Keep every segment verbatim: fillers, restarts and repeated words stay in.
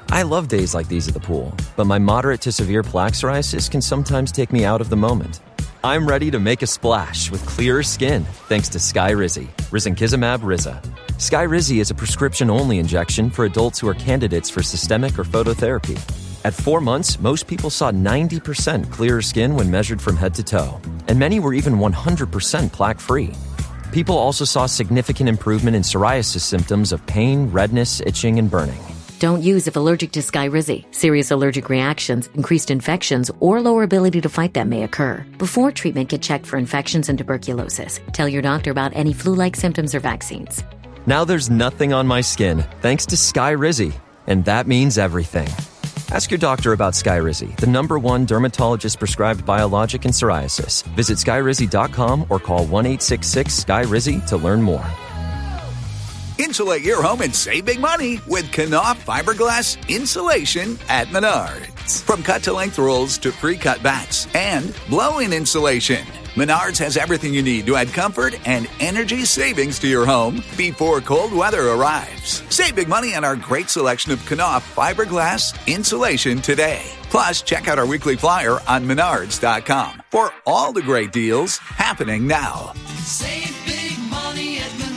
I love days like these at the pool, but my moderate to severe plaque psoriasis can sometimes take me out of the moment. I'm ready to make a splash with clearer skin thanks to Skyrizi, risankizumab Riza. Skyrizi is a prescription-only injection for adults who are candidates for systemic or phototherapy. At four months, most people saw ninety percent clearer skin when measured from head to toe, and many were even one hundred percent plaque-free. People also saw significant improvement in psoriasis symptoms of pain, redness, itching, and burning. Don't use if allergic to Skyrizi. Serious allergic reactions, increased infections, or lower ability to fight them may occur. Before treatment, get checked for infections and tuberculosis. Tell your doctor about any flu-like symptoms or vaccines. Now there's nothing on my skin thanks to Skyrizi, and that means everything. Ask your doctor about Skyrizi, the number one dermatologist-prescribed biologic in psoriasis. Visit skyrizi dot com or call one eight six six S K Y R I Z I to learn more. Insulate your home and save big money with Knauf fiberglass insulation at Menards. From cut-to-length rolls to pre-cut bats and blow-in insulation, Menards has everything you need to add comfort and energy savings to your home before cold weather arrives. Save big money on our great selection of Knauf fiberglass insulation today. Plus, check out our weekly flyer on menards dot com for all the great deals happening now. Save big money at Menards.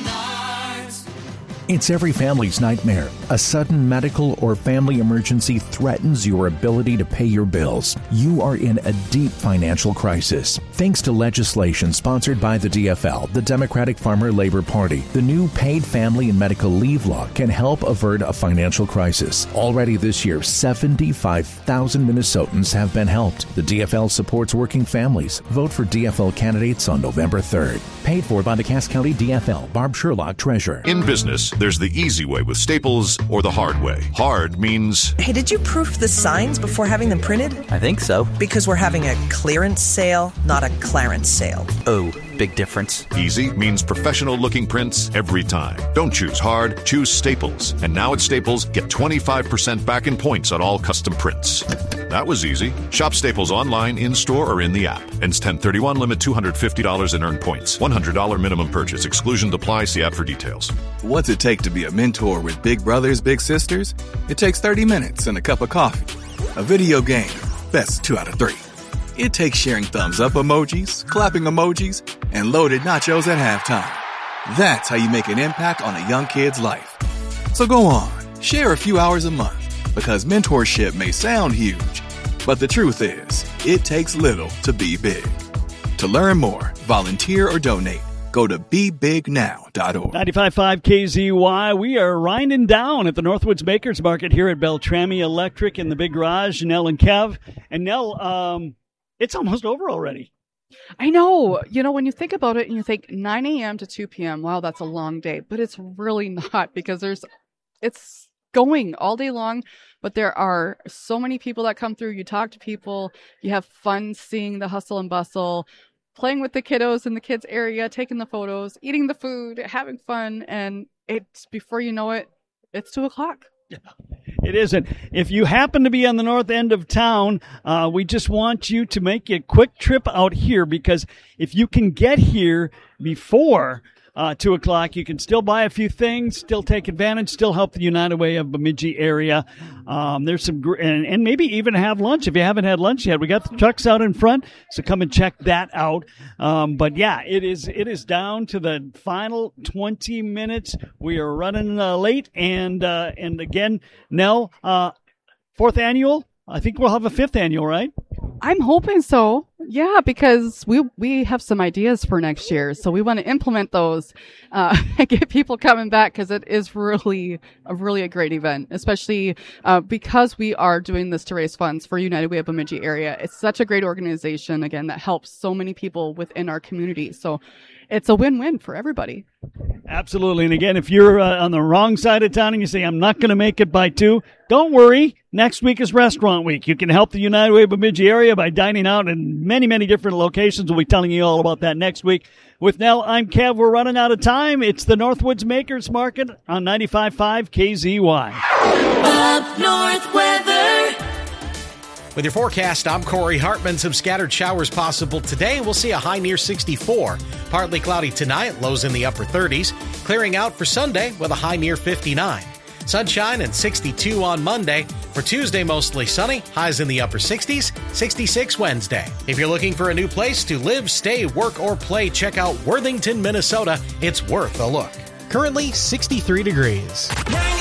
It's every family's nightmare. A sudden medical or family emergency threatens your ability to pay your bills. You are in a deep financial crisis. Thanks to legislation sponsored by the D F L, the Democratic Farmer Labor Party, the new paid family and medical leave law can help avert a financial crisis. Already this year, seventy-five thousand Minnesotans have been helped. The D F L supports working families. Vote for D F L candidates on November third. Paid for by the Cass County D F L. Barb Sherlock, Treasurer. In business, there's the easy way with Staples or the hard way. Hard means... Hey, did you proof the signs before having them printed? I think so. Because we're having a clearance sale, not a clarence sale. Oh, big difference. Easy means professional-looking prints every time. Don't choose hard, choose Staples. And now at Staples, get twenty-five percent back in points on all custom prints. That was easy. Shop Staples online, in-store, or in the app. Ends ten thirty-one, limit two hundred fifty dollars in earned points. one hundred dollars minimum purchase. Exclusion apply. See app for details. What's it take to be a mentor with big brothers, big sisters? It takes thirty minutes and a cup of coffee. A video game. Best two out of three. It takes sharing thumbs up emojis, clapping emojis, and loaded nachos at halftime. That's how you make an impact on a young kid's life. So go on, share a few hours a month, because mentorship may sound huge, but the truth is, it takes little to be big. To learn more, volunteer, or donate, go to be big now dot org. ninety-five point five K Z Y. We are winding down at the Northwoods Bakers Market here at Beltrami Electric in the big garage. Nell and Kev. And Nell, um, it's almost over already. I know. You know, when you think about it and you think nine a.m. to two p.m., wow, that's a long day. But it's really not, because there's, it's going all day long. But there are so many people that come through. You talk to people. You have fun seeing the hustle and bustle, playing with the kiddos in the kids area, taking the photos, eating the food, having fun. And it's, before you know it, it's two o'clock. Yeah. It isn't. If you happen to be on the north end of town, uh, we just want you to make a quick trip out here, because if you can get here before uh, two o'clock, you can still buy a few things, still take advantage, still help the United Way of Bemidji area. Um, there's some, gr- and, and maybe even have lunch if you haven't had lunch yet. We got the trucks out in front, so come and check that out. Um, but yeah, it is, it is down to the final twenty minutes. We are running uh, late, and, uh, and again, Nell, uh, fourth annual. I think we'll have a fifth annual, right? I'm hoping so. Yeah, because we we have some ideas for next year, so we want to implement those uh, and get people coming back, because it is really a really a great event, especially uh, because we are doing this to raise funds for United Way of Bemidji area. It's such a great organization, again, that helps so many people within our community. So it's a win-win for everybody. Absolutely. And again, if you're uh, on the wrong side of town and you say, I'm not going to make it by two, don't worry. Next week is Restaurant Week. You can help the United Way of Bemidji area by dining out in many, many different locations. We'll be telling you all about that next week. With Nell, I'm Kev. We're running out of time. It's the Northwoods Makers Market on ninety-five point five K Z Y. Up North weather. With your forecast, I'm Corey Hartman. Some scattered showers possible today. We'll see a high near sixty-four. Partly cloudy tonight, lows in the upper thirties. Clearing out for Sunday with a high near fifty-nine. Sunshine and sixty-two on Monday. For Tuesday, mostly sunny, highs in the upper sixties, sixty-six Wednesday. If you're looking for a new place to live, stay, work, or play, check out Worthington, Minnesota. It's worth a look. Currently sixty-three degrees.